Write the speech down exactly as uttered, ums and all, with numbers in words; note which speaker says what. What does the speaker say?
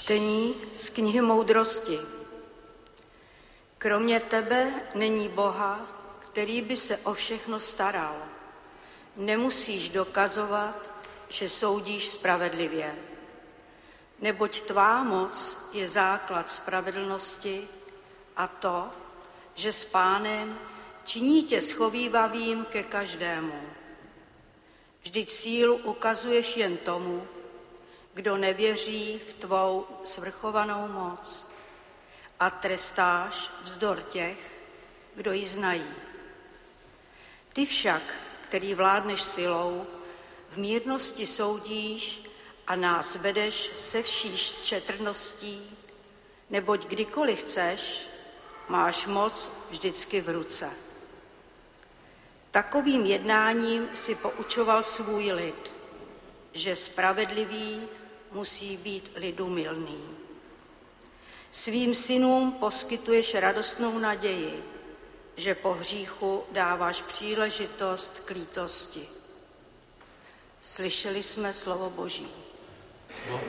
Speaker 1: Čtení z knihy Moudrosti. Kromě tebe není Boha, který by se o všechno staral. Nemusíš dokazovat, že soudíš spravedlivě. Neboť tvá moc je základ spravedlnosti a to, že s Pánem činí tě schovívavým ke každému. Vždyť sílu ukazuješ jen tomu, kdo nevěří v tvou svrchovanou moc, a trestáš vzdor těch, kdo ji znají. Ty však, který vládneš silou, v mírnosti soudíš a nás vedeš se vší šetrností, neboť kdykoliv chceš, máš moc vždycky v ruce. Takovým jednáním si poučoval svůj lid, že spravedlivý musí být lidu mylný. Svým synům poskytuješ radostnou naději, že po hříchu dáváš příležitost k lítosti. Slyšeli jsme slovo Boží.
Speaker 2: Bohu